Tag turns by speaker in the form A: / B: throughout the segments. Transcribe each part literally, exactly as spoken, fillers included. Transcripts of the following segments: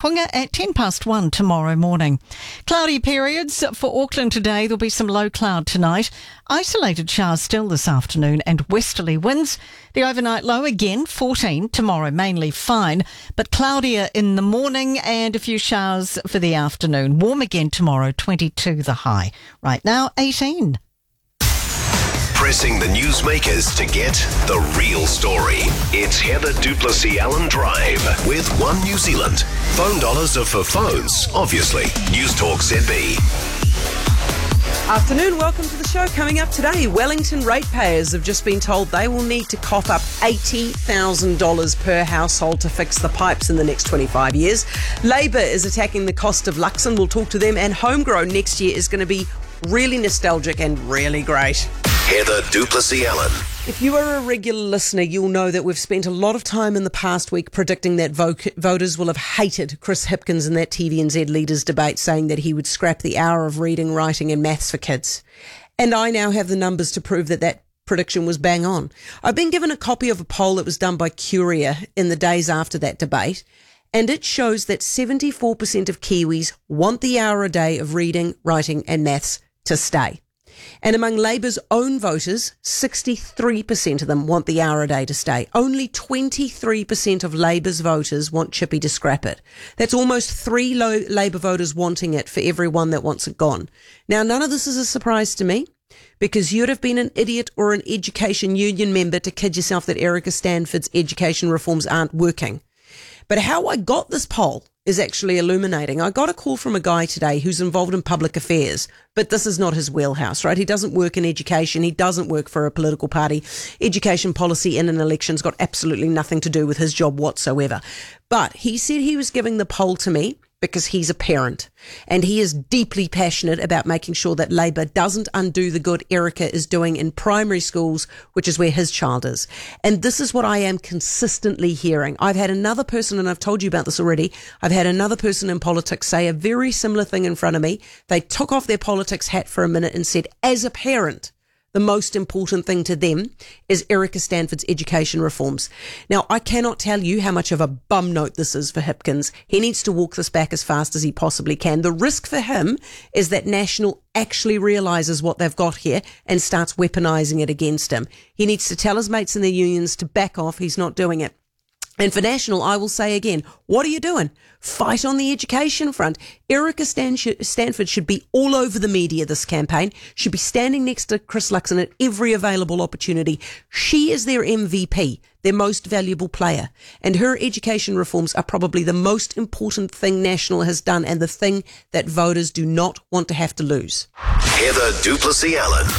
A: Hunga at ten past one tomorrow morning. Cloudy periods for Auckland today. There'll be some low cloud tonight. Isolated showers still this afternoon and westerly winds. The overnight low again, fourteen. Tomorrow mainly fine, but cloudier in the morning and a few showers for the afternoon. Warm again tomorrow, twenty-two the high. Right now, eighteen.
B: Pressing the newsmakers to get the real story. It's Heather du Plessis-Allen Drive with One New Zealand. Phone dollars are for phones, obviously. News Talk Z B.
C: Afternoon, welcome to the show. Coming up today, Wellington ratepayers have just been told they will need to cough up eighty thousand dollars per household to fix the pipes in the next twenty-five years. Labor is attacking the cost of Luxon. We'll talk to them. And homegrown next year is going to be really nostalgic and really great.
B: Heather du Plessis-Allen.
C: If you are a regular listener, you'll know that we've spent a lot of time in the past week predicting that vo- voters will have hated Chris Hipkins in that T V N Z Leaders debate, saying that he would scrap the hour of reading, writing and maths for kids. And I now have the numbers to prove that that prediction was bang on. I've been given a copy of a poll that was done by Curia in the days after that debate, and it shows that seventy-four percent of Kiwis want the hour a day of reading, writing and maths to stay. And among Labour's own voters, sixty-three percent of them want the hour a day to stay. Only twenty-three percent of Labour's voters want Chippy to scrap it. That's almost three low Labour voters wanting it for every one that wants it gone. Now, none of this is a surprise to me, because you'd have been an idiot or an education union member to kid yourself that Erica Stanford's education reforms aren't working. But how I got this poll is actually illuminating. I got a call from a guy today who's involved in public affairs, but this is not his wheelhouse, right? He doesn't work in education. He doesn't work for a political party. Education policy in an election's got absolutely nothing to do with his job whatsoever. But he said he was giving the poll to me because he's a parent and he is deeply passionate about making sure that Labor doesn't undo the good Erica is doing in primary schools, which is where his child is. And this is what I am consistently hearing. I've had another person, and I've told you about this already, I've had another person in politics say a very similar thing in front of me. They took off their politics hat for a minute and said, as a parent, the most important thing to them is Erica Stanford's education reforms. Now, I cannot tell you how much of a bum note this is for Hipkins. He needs to walk this back as fast as he possibly can. The risk for him is that National actually realises what they've got here and starts weaponising it against him. He needs to tell his mates in the unions to back off. He's not doing it. And for National, I will say again, what are you doing? Fight on the education front. Erica Stan- Stanford should be all over the media this campaign, should be standing next to Chris Luxon at every available opportunity. She is their M V P, their most valuable player. And her education reforms are probably the most important thing National has done and the thing that voters do not want to have to lose.
B: Heather du Plessis-Allen.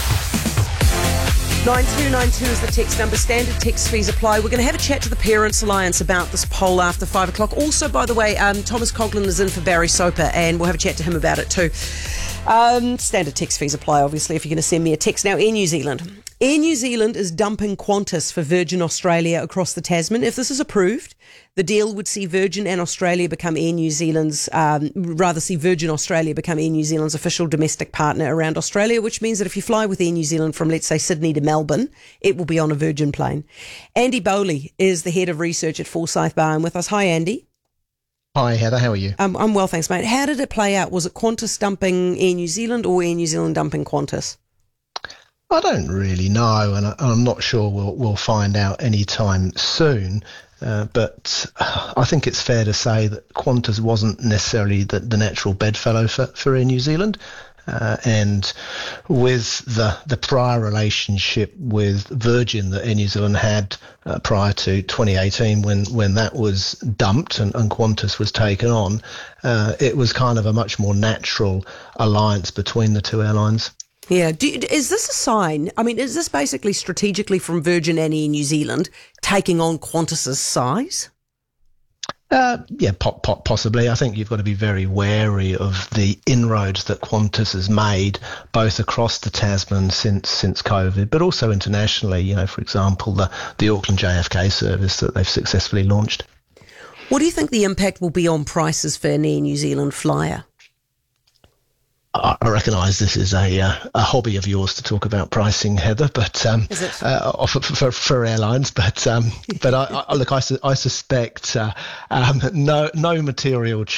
C: nine two nine two is the text number. Standard text fees apply. We're going to have a chat to the Parents Alliance about this poll after five o'clock. Also, by the way, um, Thomas Coughlin is in for Barry Soper, and we'll have a chat to him about it too. Um, standard text fees apply, obviously, if you're going to send me a text. Now, Air New Zealand. Air New Zealand is dumping Qantas for Virgin Australia across the Tasman. If this is approved, the deal would see Virgin and Australia become Air New Zealand's, um, rather see Virgin Australia become Air New Zealand's official domestic partner around Australia, which means that if you fly with Air New Zealand from, let's say, Sydney to Melbourne, it will be on a Virgin plane. Andy Bowley is the head of research at Forsyth Barr with us. Hi, Andy.
D: Hi, Heather. How are you?
C: Um, I'm well, thanks, mate. How did it play out? Was it Qantas dumping Air New Zealand or Air New Zealand dumping Qantas?
D: I don't really know, and I, I'm not sure we'll, we'll find out anytime soon. Uh, but I think it's fair to say that Qantas wasn't necessarily the, the natural bedfellow for, for Air New Zealand. Uh, and with the the prior relationship with Virgin that Air New Zealand had uh, prior to twenty eighteen, when, when that was dumped and, and Qantas was taken on, uh, it was kind of a much more natural alliance between the two airlines.
C: Yeah. Do, is this a sign? I mean, is this basically strategically from Virgin and Air New Zealand taking on Qantas's size?
D: Uh, yeah, po- po- possibly. I think you've got to be very wary of the inroads that Qantas has made, both across the Tasman since since COVID, but also internationally. You know, for example, the, the Auckland J F K service that they've successfully launched.
C: What do you think the impact will be on prices for an Air New Zealand flyer?
D: I recognise this is a uh, a hobby of yours to talk about pricing, Heather, but um, uh, for, for for airlines. But um, but I, I look, I, su- I suspect uh, um, no no material